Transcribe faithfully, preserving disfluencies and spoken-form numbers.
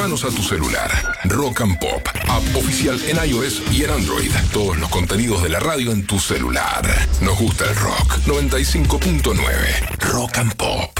Sumanos a tu celular. Rock and Pop, app oficial en iOS y en Android. Todos los contenidos de la radio en tu celular. Nos gusta el rock. noventa y cinco punto nueve. Rock and Pop.